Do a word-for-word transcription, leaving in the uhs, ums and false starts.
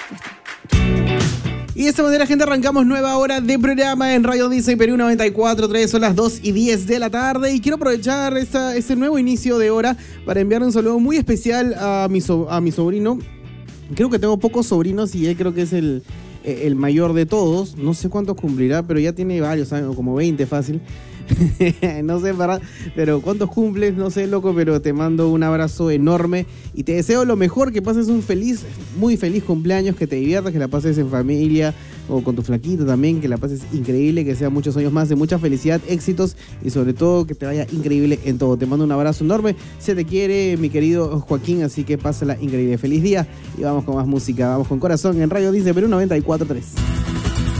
Y de esta manera, gente, arrancamos nueva hora de programa en Radio Disney Perú noventa y cuatro punto tres. Son las dos y diez de la tarde y quiero aprovechar esta, este nuevo inicio de hora para enviarle un saludo muy especial a mi, so, a mi sobrino. Creo que tengo pocos sobrinos y él creo que es el, el mayor de todos. No sé cuántos cumplirá, pero ya tiene varios, ¿sabes? Como veinte fácil. No sé, para, pero cuántos cumples, no sé, loco, pero te mando un abrazo enorme y te deseo lo mejor, que pases un feliz, muy feliz cumpleaños, que te diviertas, que la pases en familia o con tu flaquito también, que la pases increíble, que sean muchos años más de mucha felicidad, éxitos y sobre todo que te vaya increíble en todo. Te mando un abrazo enorme, se te quiere, mi querido Joaquín, así que pásala increíble. Feliz día y vamos con más música, vamos con Corazón en Radio Disney Perú noventa y cuatro punto tres.